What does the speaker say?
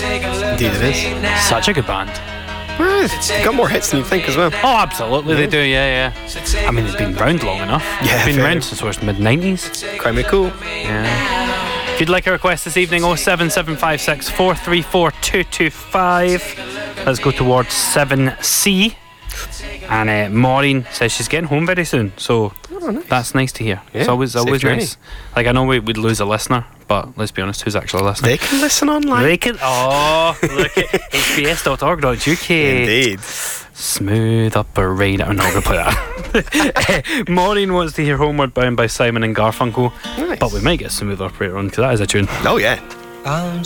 Indeed it is. Such a good band. Well, they've got more hits than you think as well. Oh, absolutely, they do, yeah. I mean, they've been around long enough. Yeah, They've been fair. around since the mid-90s. Quite really cool. Yeah. If you'd like a request this evening, 07756 434 225. Let's go towards 7C. And Maureen says she's getting home very soon, so nice. That's nice to hear. Yeah, It's always safe journey. nice. Like, I know we'd lose a listener, but let's be honest, who's actually listening? They can listen online. They can. Oh, look at hbs.org.uk. Indeed. Smooth operator. I'm not going to play that. Maureen wants to hear Homeward Bound by Simon and Garfunkel, Nice. but we might get Smooth Operator on because that is a tune. Oh yeah.